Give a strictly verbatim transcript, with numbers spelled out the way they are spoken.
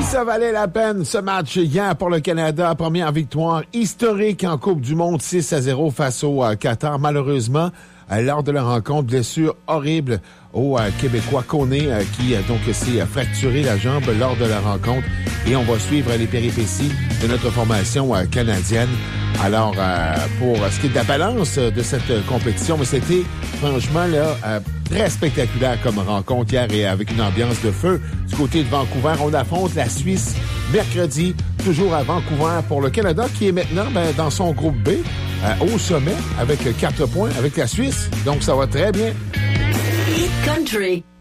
ça valait la peine, ce match hier pour le Canada. Première victoire historique en Coupe du Monde, six à zéro face au euh, Qatar. Malheureusement, euh, lors de la rencontre, blessure horrible au euh, Québécois Koné euh, qui euh, donc s'est euh, fracturé la jambe lors de la rencontre. Et on va suivre les péripéties de notre formation euh, canadienne. Alors, euh, pour ce qui est de la balance de cette euh, compétition, mais c'était franchement là euh, très spectaculaire comme rencontre hier et avec une ambiance de feu. Du côté de Vancouver, on affronte la Suisse mercredi, toujours à Vancouver pour le Canada qui est maintenant ben, dans son groupe B, euh, au sommet avec quatre points avec la Suisse. Donc, ça va très bien. Hit Country.